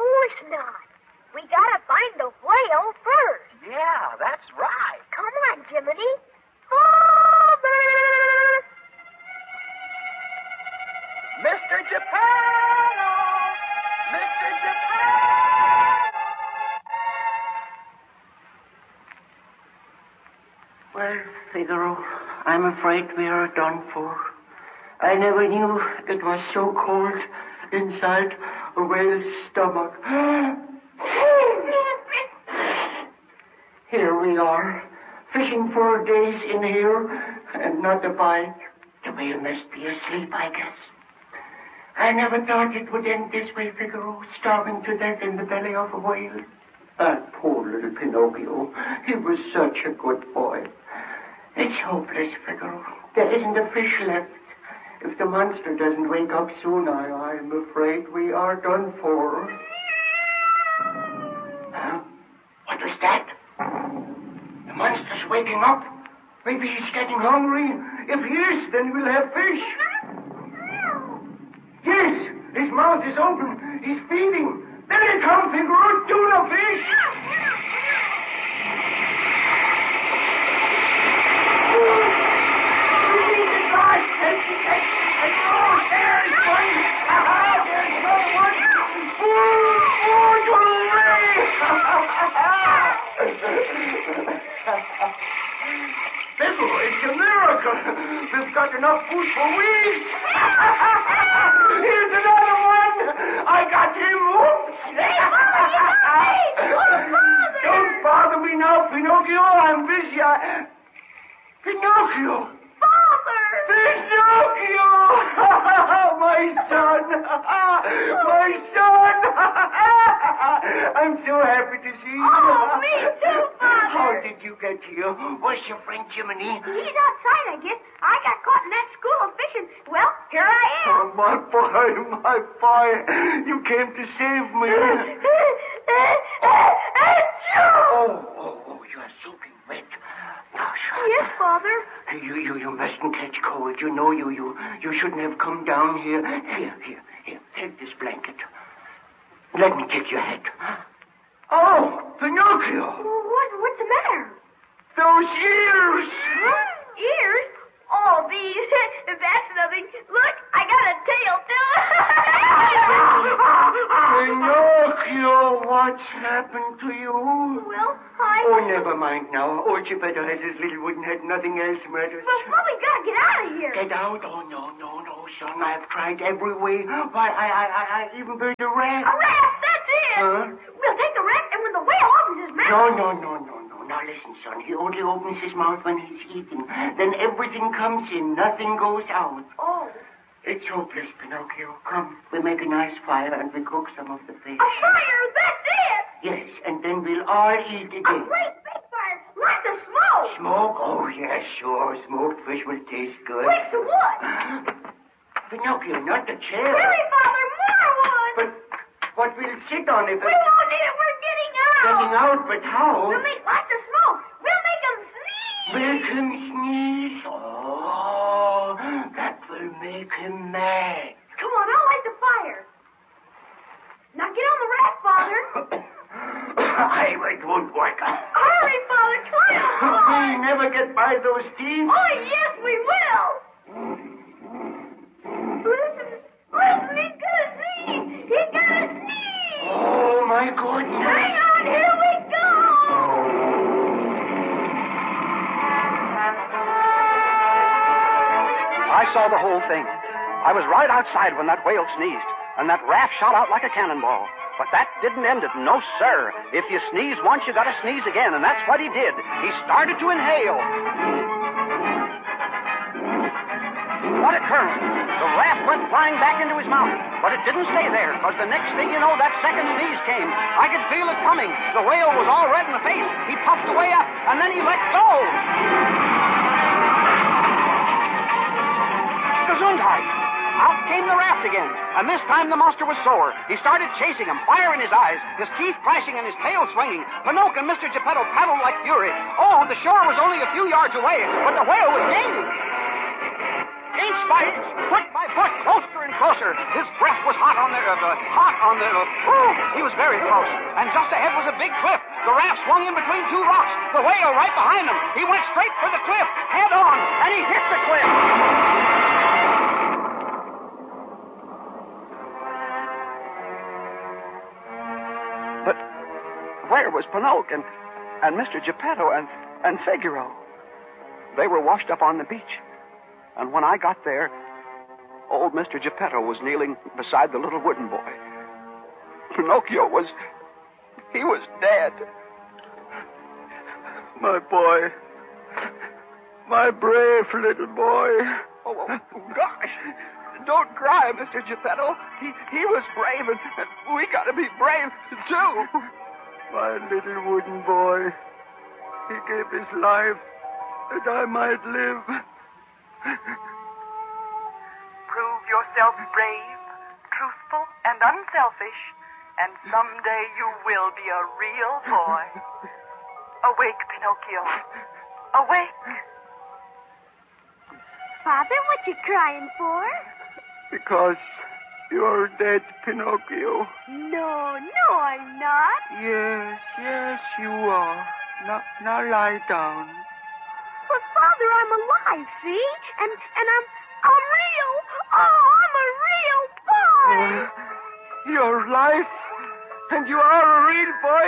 course not. We gotta find the whale first. Yeah, that's right. Come on, Jiminy. Father! Mr. Geppetto! Mr. Geppetto! Well, Figaro, I'm afraid we are done for. I never knew it was so cold inside a whale's stomach. Here we are, fishing for days in here, and not a bite. The whale must be asleep, I guess. I never thought it would end this way, Figaro, starving to death in the belly of a whale. That poor little Pinocchio. He was such a good boy. It's hopeless, Figaro. There isn't a fish left. If the monster doesn't wake up soon, I'm afraid we are done for. Huh? What was that? The monster's waking up. Maybe he's getting hungry. If he is, then we'll have fish. Yes, his mouth is open. He's feeding. There he comes, Figaro. Tuna fish. Figaro, it's a miracle. We've got enough food for weeks. Here's another one. I got him. Oops. Don't bother me now, Pinocchio. I'm busy. Pinocchio. Father! Pinocchio! My son! My son! I'm so happy to see you. Oh, me too, Father! How did you get here? Where's your friend Jiminy? He's outside, I guess. I got caught in that school of fishing. Well, here I am. Oh, my boy. You came to save me. Oh, you are soaking wet. Now, shut Yes, Father. You mustn't catch cold. You know you shouldn't have come down here. Here. Take this blanket. Let me take your head. Oh, Pinocchio. What's the matter? Those ears. Huh? Ears? Oh, these. That's nothing. Look, I got a tail, too. Pinocchio, what's happened to you? Well, Oh, never mind now. Old Geppetto has his little wooden head. Nothing else matters. Well, we gotta get out of here. Get out? Oh, no, son. I've tried every way. Why, I even burned a rat. A rat, that's it. Huh? We'll take the rat, and when the whale opens his mouth... No. Now, listen, son. He only opens his mouth when he's eating. Then everything comes in. Nothing goes out. Oh. It's hopeless, Pinocchio. Come, we make a nice fire and we cook some of the fish. A fire, that's it. Yes, and then we'll all eat A again. great big fire, lots of smoke. Smoke? Oh, yes, sure. Smoked fish will taste good. Wait, the what? Pinocchio, not the chair. Hurry, Father, more wood. But what we'll sit on if We won't need it, we're getting out. Getting out, but how? We'll make lots of smoke. We'll make them sneeze. Make him sneeze? Oh, that will make him mad. Come on, I'll light the fire. Now get on the raft, Father. It won't work. Hurry, Father, climb on. We'll never get by those teeth. Oh, yes, we will. Listen, he's gonna sneeze. He's gonna sneeze. Oh, my goodness. Hang on, here we go. I saw the whole thing. I was right outside when that whale sneezed, and that raft shot out like a cannonball. But that didn't end it. No, sir. If you sneeze once, you gotta sneeze again, and that's what he did. He started to inhale. What occurred? The raft went flying back into his mouth, but it didn't stay there, because the next thing you know, that second sneeze came. I could feel it coming. The whale was all red in the face. He puffed away up, and then he let go. Gesundheit! Out came the raft again, and this time the monster was sore. He started chasing him, fire in his eyes, his teeth flashing and his tail swinging. Pinocchio and Mr. Geppetto paddled like fury. Oh, the shore was only a few yards away, but the whale was gaining. Inch by inch, foot by foot, closer closer and closer. His breath was hot on the... he was very close. And just ahead was a big cliff. The raft swung in between two rocks. The whale right behind him. He went straight for the cliff, head on, and he hit the cliff. But where was Pinocchio and Mr. Geppetto and Figaro? They were washed up on the beach. And when I got there, old Mr. Geppetto was kneeling beside the little wooden boy. Pinocchio was dead. My boy. My brave little boy. Oh, gosh. Don't cry, Mr. Geppetto. He was brave, and we got to be brave, too. My little wooden boy. He gave his life that I might live. Prove yourself brave, truthful, and unselfish, and someday you will be a real boy. Awake, Pinocchio. Awake. Father, what you crying for? Because you're dead, Pinocchio. No, I'm not. Yes, you are. Now lie down. But Father, I'm alive, see? And I'm real. Oh, I'm a real boy. Your life, and you are a real boy.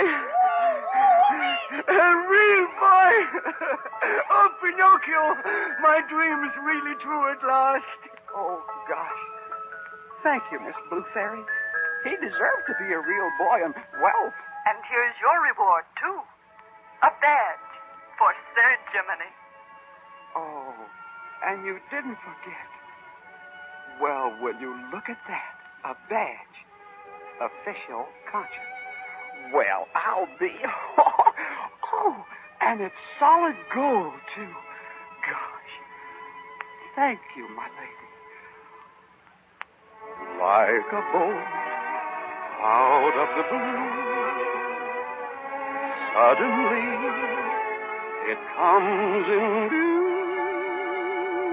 A real boy. Oh, Pinocchio, my dream is really true at last. Oh, gosh. Thank you, Miss Blue Fairy. He deserved to be a real boy, and, well... And here's your reward, too. A badge for Sir Jiminy. Oh, and you didn't forget. Well, will you look at that? A badge. Official conscience. Well, I'll be... Oh, and it's solid gold, too. Gosh. Thank you, my lady. Like a bolt out of the blue, suddenly it comes in view.